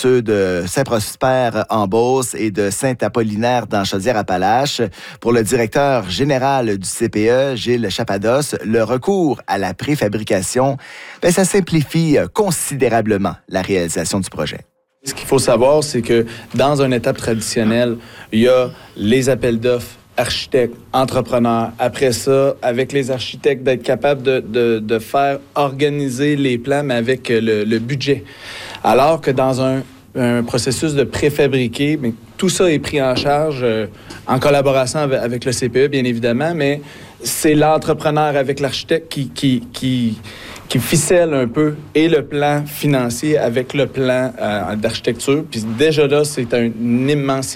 ceux de Saint-Prosper en Beauce et de Saint-Apollinaire dans Chaudière-Appalaches. Pour le directeur général du CPE, Gilles Chapados, le recours à la préfabrication, ça simplifie considérablement la réalisation du projet. Ce qu'il faut savoir, c'est que dans une étape traditionnelle, il y a les appels d'offres, architectes, entrepreneurs. Après ça, avec les architectes, d'être capable de faire organiser les plans, mais avec le budget. Alors que dans un processus de préfabriqué, mais tout ça est pris en charge en collaboration avec le CPE, bien évidemment, mais c'est l'entrepreneur avec l'architecte qui ficelle un peu et le plan financier avec le plan d'architecture. Puis déjà là, c'est un immense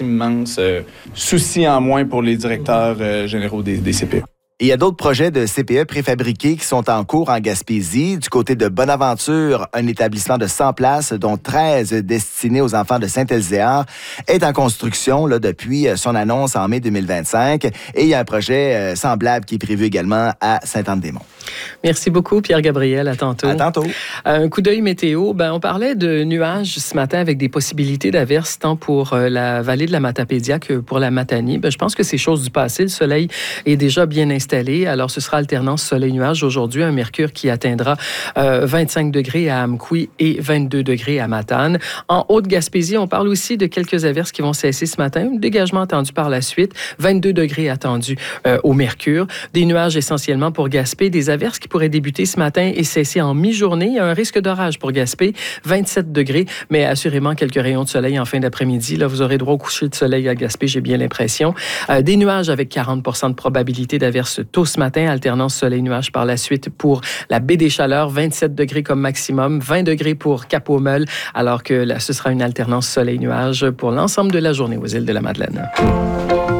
souci en moins pour les directeurs généraux des CPE. Il y a d'autres projets de CPE préfabriqués qui sont en cours en Gaspésie. Du côté de Bonaventure, un établissement de 100 places, dont 13 destinés aux enfants de Saint-Elzéar, est en construction là, depuis son annonce en mai 2025. Et il y a un projet semblable qui est prévu également à Sainte-Anne-des-Monts. Merci beaucoup, Pierre-Gabriel. À tantôt. À tantôt. Un coup d'œil météo. On parlait de nuages ce matin avec des possibilités d'averses tant pour la vallée de la Matapédia que pour la Matanie. Je pense que c'est chose du passé. Le soleil est déjà bien installé. Alors, ce sera alternance soleil-nuage aujourd'hui. Un mercure qui atteindra 25 degrés à Amqui et 22 degrés à Matane. En Haute-Gaspésie, on parle aussi de quelques averses qui vont cesser ce matin. Un dégagement attendu par la suite. 22 degrés attendus au mercure. Des nuages essentiellement pour Gaspé. Des averses qui pourraient débuter ce matin et cesser en mi-journée. Il y a un risque d'orage pour Gaspé, 27 degrés, mais assurément quelques rayons de soleil en fin d'après-midi. Là, vous aurez droit au coucher de soleil à Gaspé, j'ai bien l'impression. Des nuages avec 40 % de probabilité d'averse tôt ce matin, alternance soleil-nuage par la suite pour la baie des Chaleurs, 27 degrés comme maximum, 20 degrés pour Cap-aux-Meules, alors que là, ce sera une alternance soleil-nuage pour l'ensemble de la journée aux îles de la Madeleine.